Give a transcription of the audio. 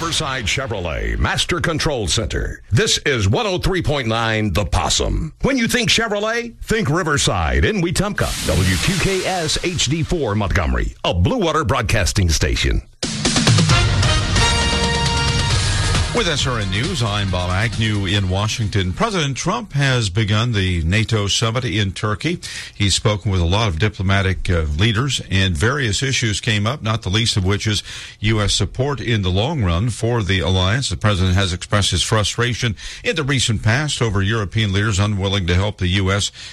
Riverside Chevrolet Master Control Center. This is 103.9 The Possum. When you think Chevrolet, think Riverside in Wetumpka. WQKS HD4 Montgomery, a Blue Water Broadcasting station. With SRN News, I'm Bob Agnew in Washington. President Trump has begun the NATO summit in Turkey. He's spoken with a lot of diplomatic leaders, and various issues came up, not the least of which is U.S. support in the long run for the alliance. The president has expressed his frustration in the recent past over European leaders unwilling to help the U.S.